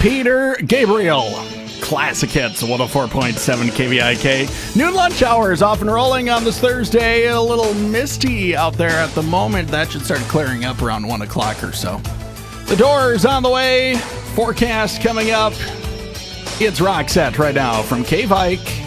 Peter Gabriel. Classic hits, 104.7 KVIK. Noon lunch hour is off and rolling on this Thursday. A little misty out there at the moment. That should start clearing up around 1 o'clock or so. The Doors on the way. Forecast coming up. It's Rock Set right now from KVIK.